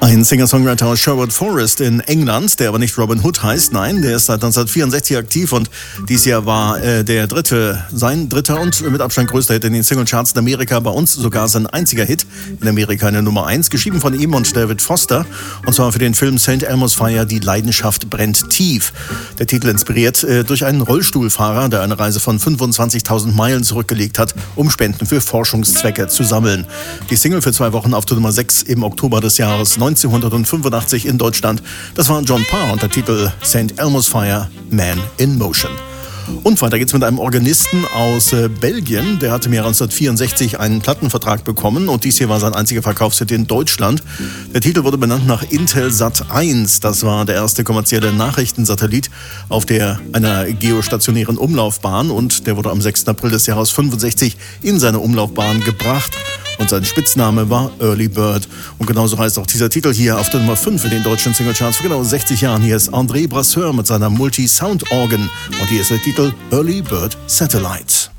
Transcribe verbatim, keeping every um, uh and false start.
Ein Singer-Songwriter aus Sherwood Forest in England, der aber nicht Robin Hood heißt, nein, der ist seit neunzehnhundertvierundsechzig aktiv und dieses Jahr war äh, der dritte, sein dritter und mit Abstand größter Hit in den Singlecharts in Amerika, bei uns sogar sein einziger Hit in Amerika in der Nummer eins, geschrieben von ihm und David Foster, und zwar für den Film Saint Elmo's Fire, Die Leidenschaft brennt tief. Der Titel inspiriert äh, durch einen Rollstuhlfahrer, der eine Reise von fünfundzwanzigtausend Meilen zurückgelegt hat, um Spenden für Forschungszwecke zu sammeln. Die Single für zwei Wochen auf der Nummer sechs im Oktober des Jahres neunzehnhundertfünfundachtzig in Deutschland. Das war John Parr und der Titel Saint Elmo's Fire, Man in Motion. Und weiter geht's mit einem Organisten aus äh, Belgien. Der hatte im Jahr neunzehnhundertvierundsechzig einen Plattenvertrag bekommen und dies hier war sein einziger Verkaufshit in Deutschland. Der Titel wurde benannt nach Intelsat eins. Das war der erste kommerzielle Nachrichtensatellit auf der einer geostationären Umlaufbahn und der wurde am sechsten April des Jahres fünfundsechzig in seine Umlaufbahn gebracht. Und sein Spitzname war Early Bird. Und genauso heißt auch dieser Titel hier auf der Nummer fünf in den deutschen Singlecharts vor genau sechzig Jahren. Hier ist André Brasseur mit seiner Multi-Sound-Organ. Und hier ist der Titel Early Bird Satellite.